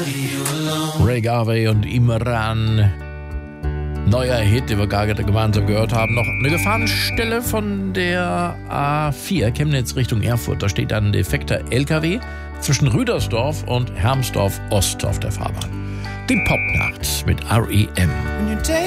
Ray Garvey und Imran. Neuer Hit, den wir gerade gemeinsam gehört haben. Noch eine Gefahrenstelle von der A4 Chemnitz Richtung Erfurt. Da steht ein defekter LKW zwischen Rüdersdorf und Hermsdorf Ost auf der Fahrbahn. Die Popnacht mit R.E.M.